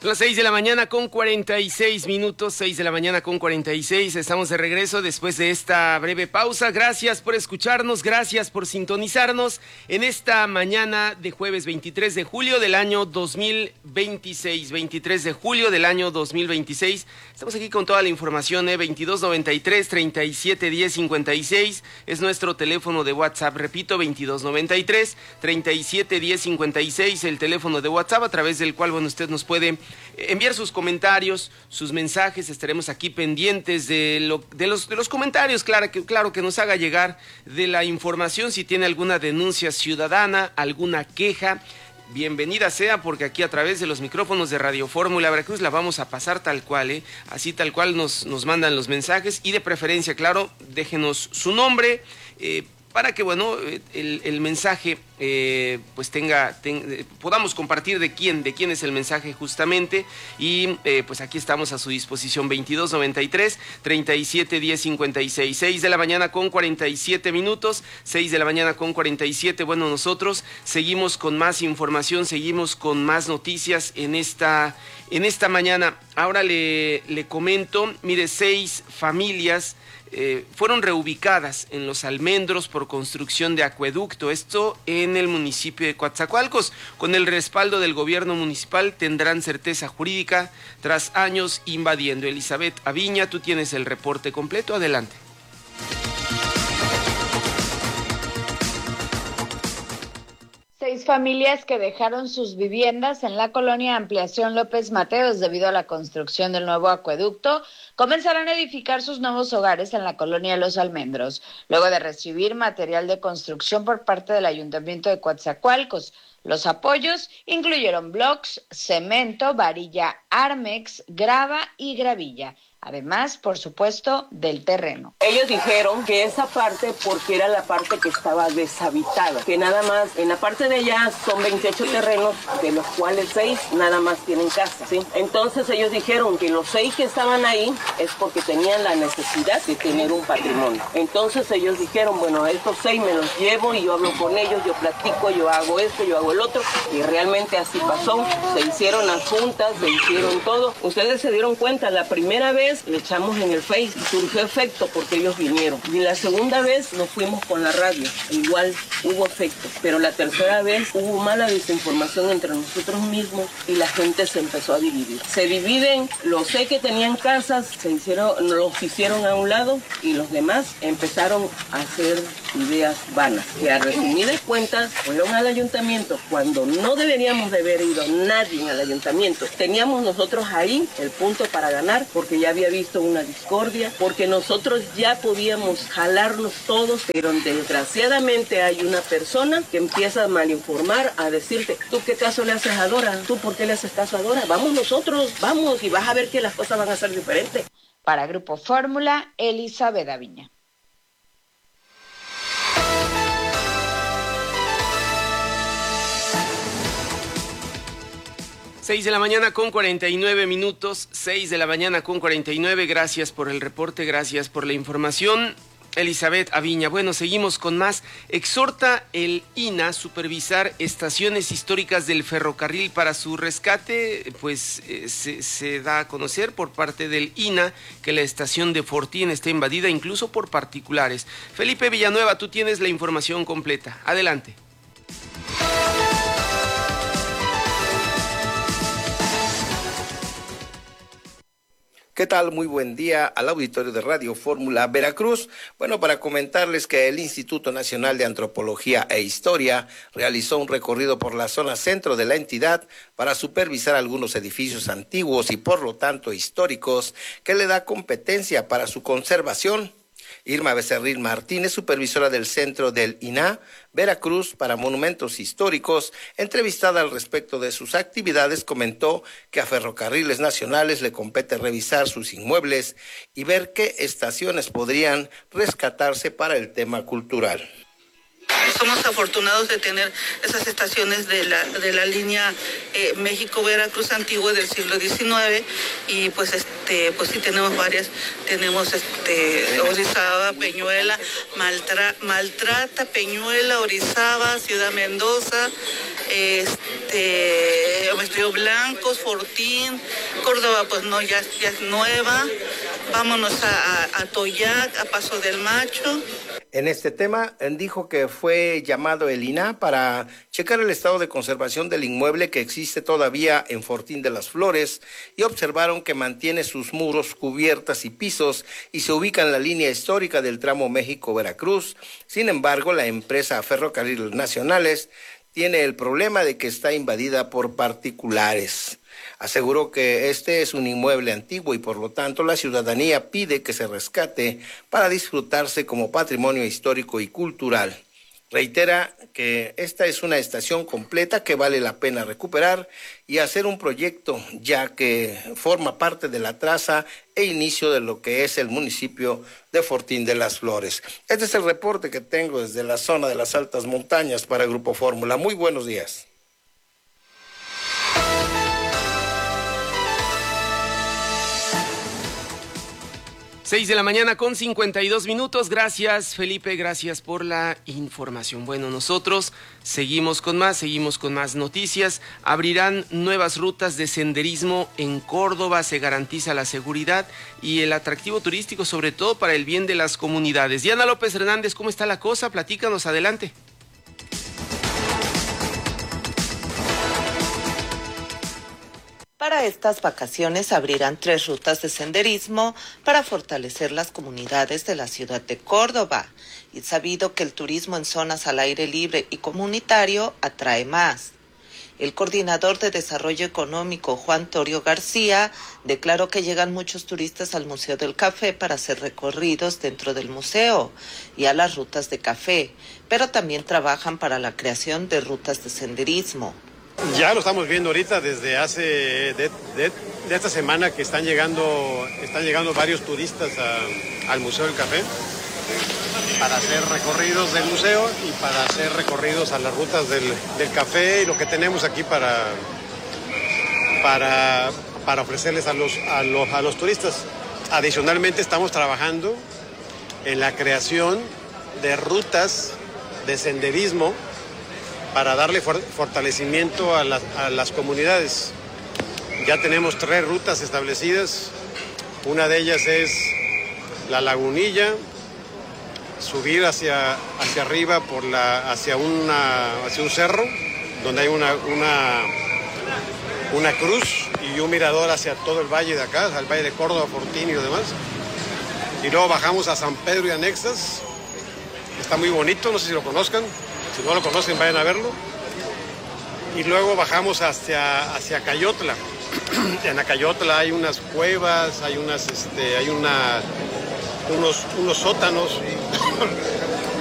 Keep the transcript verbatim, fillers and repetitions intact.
Son las seis de la mañana con cuarenta y seis minutos, seis de la mañana con cuarenta y seis. Estamos de regreso después de esta breve pausa. Gracias por escucharnos, gracias por sintonizarnos en esta mañana de jueves veintitrés de julio del año dos mil veintiséis. veintitrés de julio del año dos mil veintiséis. Estamos aquí con toda la información, ¿eh? veintidós noventa y tres, treinta y siete diez, cincuenta y seis es nuestro teléfono de WhatsApp. Repito, veintidós noventa y tres, treinta y siete diez, cincuenta y seis, el teléfono de WhatsApp a través del cual, bueno, usted nos puede enviar sus comentarios, sus mensajes. Estaremos aquí pendientes de, lo, de, los, de los comentarios, claro que, claro que nos haga llegar de la información. Si tiene alguna denuncia ciudadana, alguna queja, bienvenida sea, porque aquí a través de los micrófonos de Radio Fórmula Veracruz la vamos a pasar tal cual, ¿eh? Así tal cual nos, nos mandan los mensajes, y de preferencia, claro, déjenos su nombre, eh, para que, bueno, el, el mensaje eh, pues tenga, ten, podamos compartir de quién, de quién es el mensaje justamente, y eh, pues aquí estamos a su disposición. Veintidós noventa y tres, treinta y siete diez, cincuenta y seis, seis de la mañana con cuarenta y siete minutos, seis de la mañana con cuarenta y siete. Bueno, nosotros seguimos con más información, seguimos con más noticias en esta, en esta mañana. Ahora le, le comento, mire, seis familias Eh, fueron reubicadas en Los Almendros por construcción de acueducto, esto en el municipio de Coatzacoalcos. Con el respaldo del gobierno municipal tendrán certeza jurídica tras años invadiendo. Elizabeth Aviña, tú tienes el reporte completo, adelante. Seis familias que dejaron sus viviendas en la colonia Ampliación López Mateos debido a la construcción del nuevo acueducto comenzarán a edificar sus nuevos hogares en la colonia Los Almendros, luego de recibir material de construcción por parte del Ayuntamiento de Coatzacoalcos. Los apoyos incluyeron blocks, cemento, varilla Armex, grava y gravilla. Además, por supuesto, del terreno. Ellos dijeron que esa parte, porque era la parte que estaba deshabitada, que nada más, en la parte de allá son veintiocho terrenos, de los cuales seis nada más tienen casa, ¿sí? Entonces ellos dijeron que los seis que estaban ahí es porque tenían la necesidad de tener un patrimonio. Entonces ellos dijeron, bueno, estos seis me los llevo y yo hablo con ellos, yo platico, yo hago esto, yo hago el otro, y realmente así pasó. Se hicieron las juntas, se hicieron todo. Ustedes se dieron cuenta, la primera vez le echamos en el Face y surgió efecto porque ellos vinieron. Y la segunda vez nos fuimos con la radio, igual hubo efecto. Pero la tercera vez hubo mala desinformación entre nosotros mismos y la gente se empezó a dividir. Se dividen, los seis que tenían casas, se hicieron, los hicieron a un lado y los demás empezaron a hacer ideas vanas. Que a resumidas cuentas fueron al ayuntamiento cuando no deberíamos de haber ido nadie al ayuntamiento. Teníamos nosotros ahí el punto para ganar porque ya había visto una discordia, porque nosotros ya podíamos jalarnos todos, pero desgraciadamente hay una persona que empieza a malinformar, a decirte, ¿tú qué caso le haces a Dora? ¿Tú por qué le haces caso a Dora? Vamos nosotros, vamos, y vas a ver que las cosas van a ser diferentes. Para Grupo Fórmula, Elizabeth Aviña. seis de la mañana con cuarenta y nueve minutos, seis de la mañana con cuarenta y nueve, gracias por el reporte, gracias por la información, Elizabeth Aviña. Bueno, seguimos con más. Exhorta el I N A a supervisar estaciones históricas del ferrocarril para su rescate. Pues eh, se, se da a conocer por parte del I N A que la estación de Fortín está invadida incluso por particulares. Felipe Villanueva, tú tienes la información completa, adelante. ¿Qué tal? Muy buen día al auditorio de Radio Fórmula Veracruz. Bueno, para comentarles que el Instituto Nacional de Antropología e Historia realizó un recorrido por la zona centro de la entidad para supervisar algunos edificios antiguos y por lo tanto históricos que le da competencia para su conservación. Irma Becerril Martínez, supervisora del centro del I N A Veracruz para Monumentos Históricos, entrevistada al respecto de sus actividades, comentó que a Ferrocarriles Nacionales le compete revisar sus inmuebles y ver qué estaciones podrían rescatarse para el tema cultural. Somos afortunados de tener esas estaciones de la, de la línea eh, México-Veracruz antigua del siglo diecinueve y pues este pues sí tenemos varias, tenemos este Orizaba, Peñuela, Maltra, Maltrata, Peñuela, Orizaba, Ciudad Mendoza, este Río Blancos, Fortín, Córdoba pues no, ya, ya es nueva, vámonos a, a, a Toyac, a Paso del Macho. En este tema dijo que fue llamado el I N A H para checar el estado de conservación del inmueble que existe todavía en Fortín de las Flores y observaron que mantiene sus muros, cubiertas y pisos y se ubica en la línea histórica del tramo México-Veracruz. Sin embargo, la empresa Ferrocarriles Nacionales tiene el problema de que está invadida por particulares. Aseguró que este es un inmueble antiguo y por lo tanto la ciudadanía pide que se rescate para disfrutarse como patrimonio histórico y cultural. Reitera que esta es una estación completa que vale la pena recuperar y hacer un proyecto, ya que forma parte de la traza e inicio de lo que es el municipio de Fortín de las Flores. Este es el reporte que tengo desde la zona de las altas montañas para Grupo Fórmula. Muy buenos días. Seis de la mañana con cincuenta y dos minutos. Gracias, Felipe, gracias por la información. Bueno, nosotros seguimos con más, seguimos con más noticias. Abrirán nuevas rutas de senderismo en Córdoba, se garantiza la seguridad y el atractivo turístico, sobre todo para el bien de las comunidades. Diana López Hernández, ¿cómo está la cosa? Platícanos, adelante. Para estas vacaciones abrirán tres rutas de senderismo para fortalecer las comunidades de la ciudad de Córdoba. Y es sabido que el turismo en zonas al aire libre y comunitario atrae más. El coordinador de Desarrollo Económico, Juan Torio García, declaró que llegan muchos turistas al Museo del Café para hacer recorridos dentro del museo y a las rutas de café, pero también trabajan para la creación de rutas de senderismo. Ya lo estamos viendo ahorita desde hace, de, de, de esta semana que están llegando, están llegando varios turistas a, al Museo del Café para hacer recorridos del museo y para hacer recorridos a las rutas del, del café y lo que tenemos aquí para, para, para ofrecerles a los, a, los, a los turistas. Adicionalmente estamos trabajando en la creación de rutas de senderismo para darle fortalecimiento a las, a las comunidades. Ya tenemos tres rutas establecidas. Una de ellas es la Lagunilla, subir hacia, hacia arriba por la, hacia, una, hacia un cerro, donde hay una, una, una cruz y un mirador hacia todo el valle de acá, al valle de Córdoba, Fortín y lo demás. Y luego bajamos a San Pedro y Anexas. Está muy bonito, no sé si lo conozcan. Si no lo conocen, vayan a verlo. Y luego bajamos hacia, hacia Cayotla. En Acayotla hay unas cuevas, hay unas, este, hay una, unos, unos sótanos